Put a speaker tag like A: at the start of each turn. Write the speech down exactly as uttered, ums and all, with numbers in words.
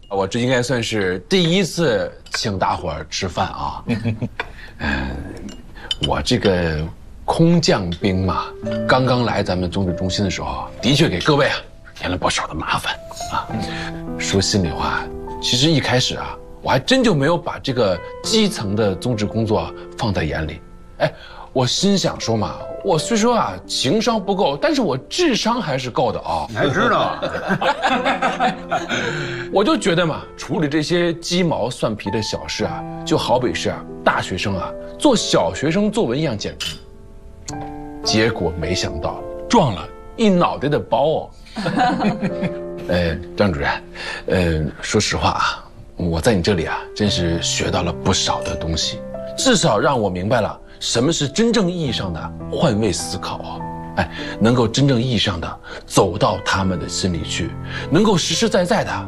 A: 我这应该算是第一次请大伙儿吃饭啊。嗯，我这个空降兵嘛，刚刚来咱们综治中心的时候，的确给各位啊添了不少的麻烦啊。说心里话，其实一开始啊，我还真就没有把这个基层的综治工作放在眼里。哎，我心想说嘛，我虽说啊情商不够，但是我智商还是够的啊。
B: 你还知道啊？
A: 我就觉得嘛，处理这些鸡毛蒜皮的小事啊，就好比是啊大学生啊做小学生作文一样简单。结果没想到撞了一脑袋的包哦。呃，张主任，呃，说实话啊，我在你这里啊，真是学到了不少的东西，至少让我明白了什么是真正意义上的换位思考啊。哎，能够真正意义上的走到他们的心里去，能够实实在在的